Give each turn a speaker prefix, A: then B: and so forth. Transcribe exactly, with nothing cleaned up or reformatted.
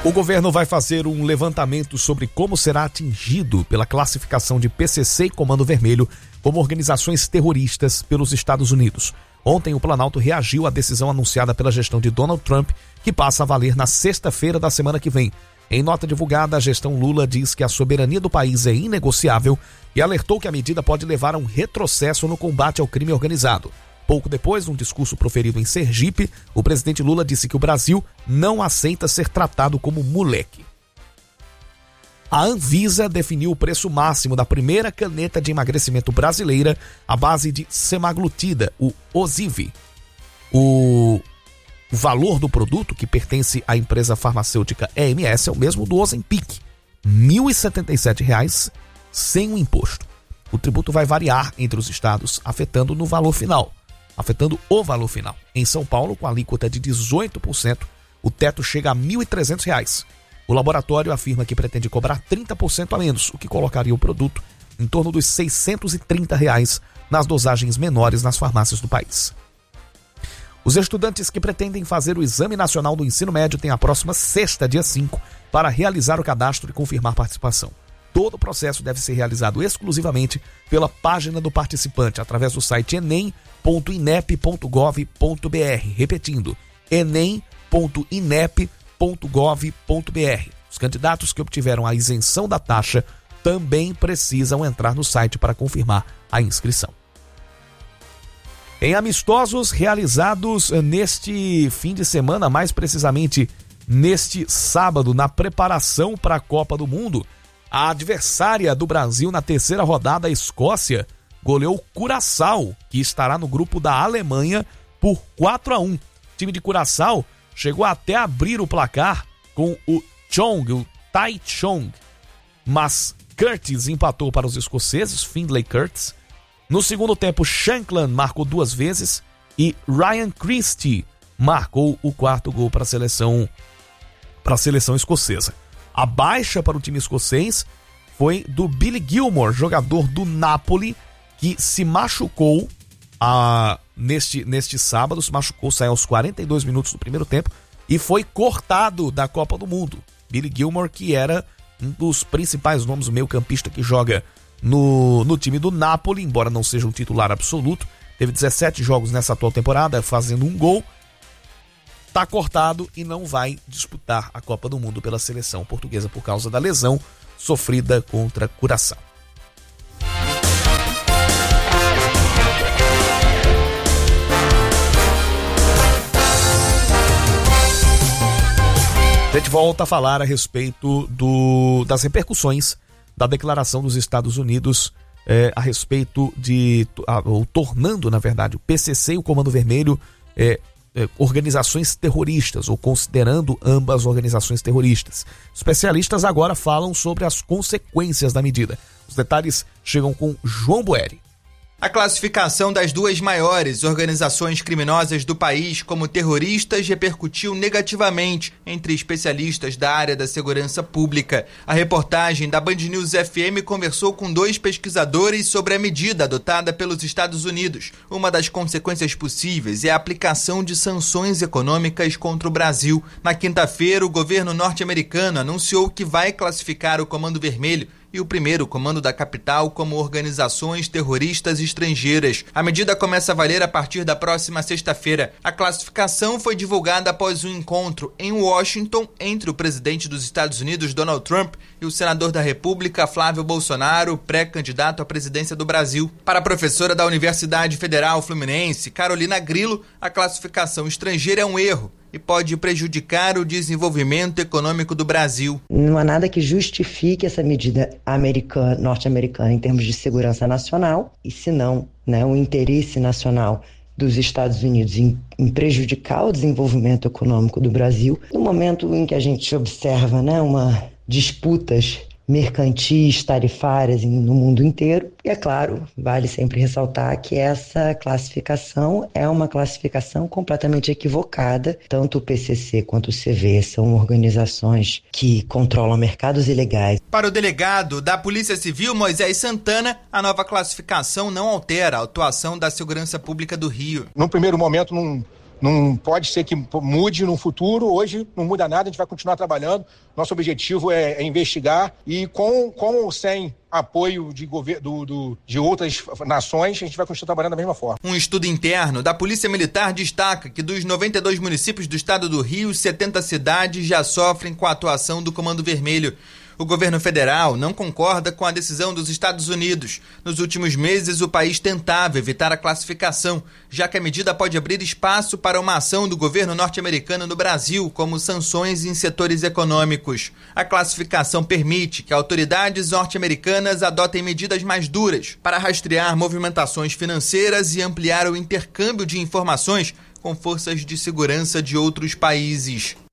A: O governo vai fazer um levantamento sobre como será atingido pela classificação de P C C e Comando Vermelho como organizações terroristas pelos Estados Unidos. Ontem, o Planalto reagiu à decisão anunciada pela gestão de Donald Trump, que passa a valer na sexta-feira da semana que vem. Em nota divulgada, a gestão Lula diz que a soberania do país é inegociável e alertou que a medida pode levar a um retrocesso no combate ao crime organizado. Pouco depois, num discurso proferido em Sergipe, o presidente Lula disse que o Brasil não aceita ser tratado como moleque. A Anvisa definiu o preço máximo da primeira caneta de emagrecimento brasileira à base de semaglutida, o Ozivy. O valor do produto, que pertence à empresa farmacêutica E M S, é o mesmo do Ozempic, mil e setenta e sete reais sem o imposto. O tributo vai variar entre os estados, afetando no valor final. afetando o valor final. Em São Paulo, com alíquota de dezoito por cento, o teto chega a mil e trezentos reais. O laboratório afirma que pretende cobrar trinta por cento a menos, o que colocaria o produto em torno dos seiscentos e trinta reais nas dosagens menores nas farmácias do país. Os estudantes que pretendem fazer o Exame Nacional do Ensino Médio têm a próxima sexta, dia cinco, para realizar o cadastro e confirmar participação. Todo o processo deve ser realizado exclusivamente pela página do participante, através do site enem ponto inep ponto gov ponto br. Repetindo, enem ponto inep ponto gov ponto br. Os candidatos que obtiveram a isenção da taxa também precisam entrar no site para confirmar a inscrição. Em amistosos realizados neste fim de semana, mais precisamente neste sábado, na preparação para a Copa do Mundo, a adversária do Brasil na terceira rodada, a Escócia, goleou Curaçao, que estará no grupo da Alemanha, por quatro a um. O time de Curaçao chegou até a abrir o placar com o Chong, o Tai Chong, mas Curtis empatou para os escoceses, Findlay Curtis. No segundo tempo, Shankland marcou duas vezes e Ryan Christie marcou o quarto gol para a seleção, para a seleção escocesa. A baixa para o time escocês foi do Billy Gilmour, jogador do Napoli, que se machucou a, neste, neste sábado, se machucou, saiu aos quarenta e dois minutos do primeiro tempo e foi cortado da Copa do Mundo. Billy Gilmour, que era um dos principais nomes do meio-campista que joga no, no time do Napoli, embora não seja um titular absoluto, teve dezessete jogos nessa atual temporada, fazendo um gol, está cortado e não vai disputar a Copa do Mundo pela seleção portuguesa por causa da lesão sofrida contra Curaçao. A gente volta a falar a respeito do, das repercussões da declaração dos Estados Unidos é, a respeito de, a, ou tornando, na verdade, o P C C e o Comando Vermelho é, é, organizações terroristas, ou considerando ambas organizações terroristas. Especialistas agora falam sobre as consequências da medida. Os detalhes chegam com João Boeri.
B: A classificação das duas maiores organizações criminosas do país como terroristas repercutiu negativamente entre especialistas da área da segurança pública. A reportagem da Band News F M conversou com dois pesquisadores sobre a medida adotada pelos Estados Unidos. Uma das consequências possíveis é a aplicação de sanções econômicas contra o Brasil. Na quinta-feira, o governo norte-americano anunciou que vai classificar o Comando Vermelho e o primeiro comando da capital como organizações terroristas estrangeiras. A medida começa a valer a partir da próxima sexta-feira. A classificação foi divulgada após um encontro em Washington entre o presidente dos Estados Unidos, Donald Trump, e o senador da República, Flávio Bolsonaro, pré-candidato à presidência do Brasil. Para a professora da Universidade Federal Fluminense, Carolina Grillo, a classificação estrangeira é um erro e pode prejudicar o desenvolvimento econômico do Brasil.
C: Não há nada que justifique essa medida americana, norte-americana em termos de segurança nacional, e se não, né, o interesse nacional dos Estados Unidos em, em prejudicar o desenvolvimento econômico do Brasil, no momento em que a gente observa, né, uma disputas mercantis, tarifárias no mundo inteiro. E é claro, vale sempre ressaltar que essa classificação é uma classificação completamente equivocada. Tanto o P C C quanto o C V são organizações que controlam mercados ilegais.
B: Para o delegado da Polícia Civil, Moisés Santana, a nova classificação não altera a atuação da segurança pública do Rio.
D: No primeiro momento, não, Não pode ser que mude no futuro, hoje não muda nada, a gente vai continuar trabalhando. Nosso objetivo é, é investigar e com, com ou sem apoio de, governo, do, do, de outras nações, a gente vai continuar trabalhando da mesma forma.
B: Um estudo interno da Polícia Militar destaca que dos noventa e dois municípios do estado do Rio, setenta cidades já sofrem com a atuação do Comando Vermelho. O governo federal não concorda com a decisão dos Estados Unidos. Nos últimos meses, o país tentava evitar a classificação, já que a medida pode abrir espaço para uma ação do governo norte-americano no Brasil, como sanções em setores econômicos. A classificação permite que autoridades norte-americanas adotem medidas mais duras para rastrear movimentações financeiras e ampliar o intercâmbio de informações com forças de segurança de outros países.